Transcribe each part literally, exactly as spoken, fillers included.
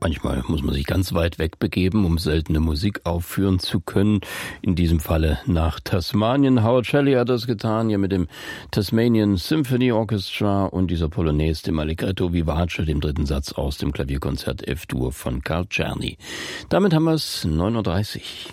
Manchmal muss man sich ganz weit wegbegeben, um seltene Musik aufführen zu können. In diesem Falle nach Tasmanien. Howard Shelley hat das getan, hier mit dem Tasmanian Symphony Orchestra und dieser Polonaise, dem Allegretto Vivace, dem dritten Satz aus dem Klavierkonzert F-Dur von Carl Czerny. Damit haben wir es neun Uhr dreißig.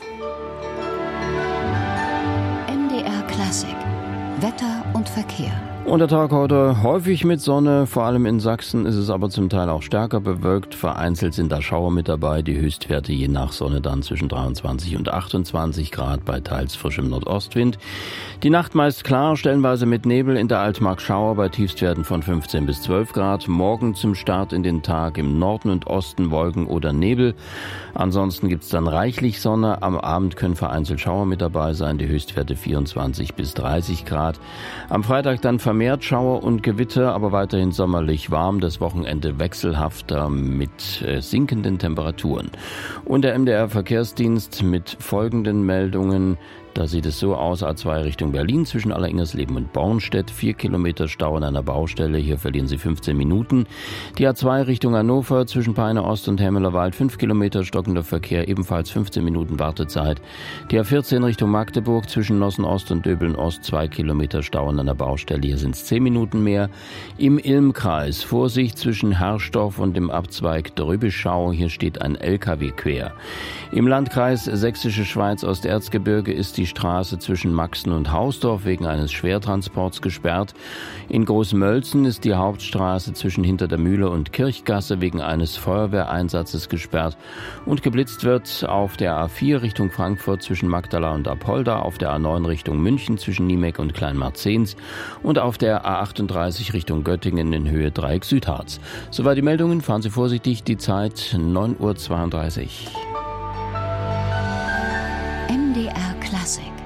M D R Klassik. Wetter und Verkehr. Und der Tag heute häufig mit Sonne, vor allem in Sachsen ist es aber zum Teil auch stärker bewölkt. Vereinzelt sind da Schauer mit dabei, die Höchstwerte je nach Sonne dann zwischen dreiundzwanzig und achtundzwanzig Grad bei teils frischem Nordostwind. Die Nacht meist klar, stellenweise mit Nebel, in der Altmark Schauer bei Tiefstwerten von fünfzehn bis zwölf Grad. Morgen zum Start in den Tag im Norden und Osten Wolken oder Nebel. Ansonsten gibt's dann reichlich Sonne. Am Abend können vereinzelt Schauer mit dabei sein, die Höchstwerte vierundzwanzig bis dreißig Grad. Am Freitag dann vermehrt Schauer und Gewitter, aber weiterhin sommerlich warm. Das Wochenende wechselhafter mit äh, sinkenden Temperaturen. Und der M D R Verkehrsdienst mit folgenden Meldungen. Da sieht es so aus, A zwei Richtung Berlin zwischen Alleringersleben und Bornstedt, vier Kilometer Stau an einer Baustelle, hier verlieren Sie fünfzehn Minuten. Die A zwei Richtung Hannover zwischen Peine Ost und Hemmelerwald, fünf Kilometer stockender Verkehr, ebenfalls fünfzehn Minuten Wartezeit. Die A vierzehn Richtung Magdeburg zwischen Nossen Ost und Döbeln Ost, zwei Kilometer Stau an einer Baustelle, hier sind es zehn Minuten mehr. Im Ilmkreis, Vorsicht zwischen Herrsdorf und dem Abzweig Drübeschau, hier steht ein L K W quer. Im Landkreis Sächsische Schweiz Osterzgebirge ist die Straße zwischen Maxen und Hausdorf wegen eines Schwertransports gesperrt. In Großmölzen ist die Hauptstraße zwischen Hinter der Mühle und Kirchgasse wegen eines Feuerwehreinsatzes gesperrt. Und geblitzt wird auf der A vier Richtung Frankfurt zwischen Magdala und Apolda, auf der A neun Richtung München zwischen Niemeck und Kleinmarzens und auf der A achtunddreißig Richtung Göttingen in Höhe Dreieck Südharz. Soweit die Meldungen, fahren Sie vorsichtig, die Zeit neun Uhr zweiunddreißig. M D R Klassik.